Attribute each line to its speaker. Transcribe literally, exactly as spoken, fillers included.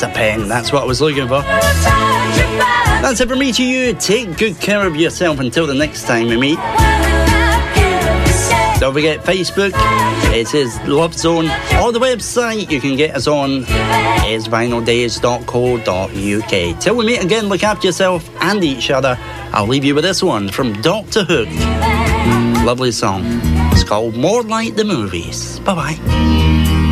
Speaker 1: a pen. That's what I was looking for. That's it from me to you. Take good care of yourself until the next time we meet. Don't forget Facebook, it is Love Zone, or the website you can get us on is vinyl days dot co dot uk. Till we meet again, look after yourself and each other. I'll leave you with this one from Doctor Hook. Lovely song. It's called More Like the Movies. Bye bye.